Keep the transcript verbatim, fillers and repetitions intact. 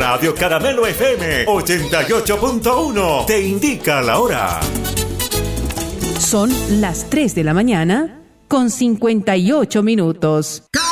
Radio Caramelo F M ochenta y ocho punto uno te indica la hora. Son las tres de la mañana con cincuenta y ocho minutos.